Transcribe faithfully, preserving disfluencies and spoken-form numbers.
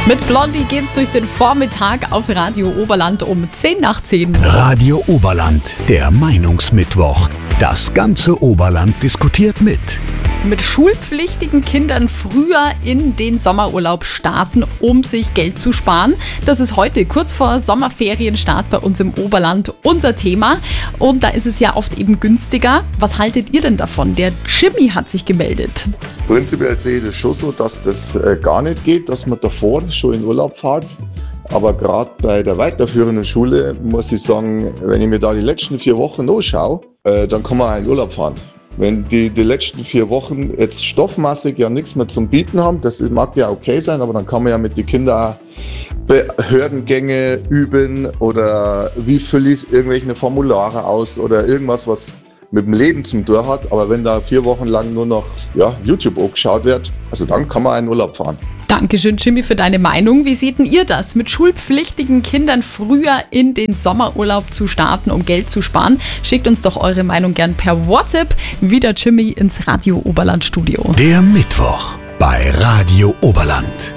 Mit Blondie geht's durch den Vormittag auf Radio Oberland um zehn nach zehn. Radio Oberland, der Meinungsmittwoch. Das ganze Oberland diskutiert mit. Mit schulpflichtigen Kindern früher in den Sommerurlaub starten, um sich Geld zu sparen. Das ist heute kurz vor Sommerferienstart bei uns im Oberland unser Thema. Und da ist es ja oft eben günstiger. Was haltet ihr denn davon? Der Jimmy hat sich gemeldet. Prinzipiell sehe ich das schon so, dass das äh, gar nicht geht, dass man davor schon in Urlaub fährt. Aber gerade bei der weiterführenden Schule muss ich sagen, wenn ich mir da die letzten vier Wochen anschaue, äh, dann kann man auch in Urlaub fahren. Wenn die, die letzten vier Wochen jetzt stoffmassig ja nichts mehr zum Bieten haben, das mag ja okay sein, aber dann kann man ja mit den Kindern auch Behördengänge üben oder wie fülle ich irgendwelche Formulare aus oder irgendwas, was mit dem Leben zum tun hat. Aber wenn da vier Wochen lang nur noch ja, YouTube angeschaut wird, also dann kann man in Urlaub fahren. Dankeschön, Jimmy, für deine Meinung. Wie seht denn ihr das, mit schulpflichtigen Kindern früher in den Sommerurlaub zu starten, um Geld zu sparen? Schickt uns doch eure Meinung gern per WhatsApp. Wieder Jimmy ins Radio Oberland Studio. Der Mittwoch bei Radio Oberland.